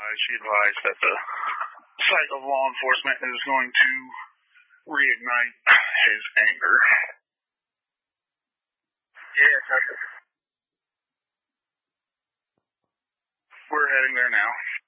she advised that the sight of law enforcement is going to reignite his anger. Yes, We're heading there now.